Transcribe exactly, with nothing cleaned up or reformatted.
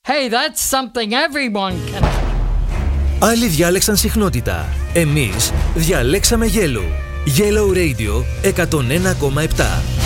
Hey, that's something everyone can. Άλλοι διάλεξαν συχνότητα. Εμείς διαλέξαμε Yellow. Yellow Radio εκατόν ένα κόμμα επτά.